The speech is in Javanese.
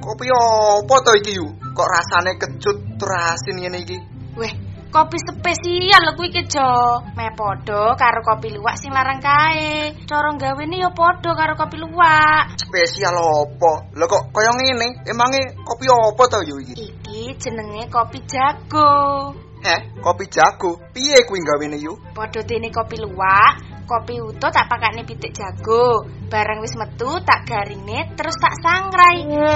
Kopi apa to iki yu? Kok rasane kecut terasin ngene iki? Weh, kopi spesial kuwi iki Jo. Meh padha karo kopi luwak sing larang kae. Cara gawene ya padha karo kopi luwak. Spesial apa? Lah kok kaya ngene? Emange kopi apa to yu iki? Iki jenenge kopi jago. Kopi jago. Piye kuwi gawene yu? Padha dene kopi luwak. Kopi utuh tak pakane pitik jago. Bareng wis metu tak garingne terus tak sangrai.